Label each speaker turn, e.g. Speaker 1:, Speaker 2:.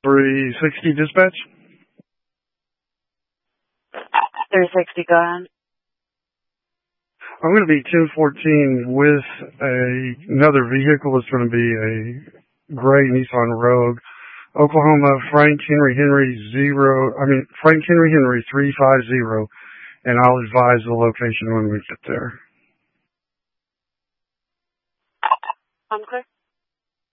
Speaker 1: 360 dispatch.
Speaker 2: 360, go ahead.
Speaker 1: I'm going to be 1014 with another vehicle. It's going to be a gray Nissan Rogue. Oklahoma, Frank Henry 350, and I'll advise the location when we get there.
Speaker 2: I'm clear.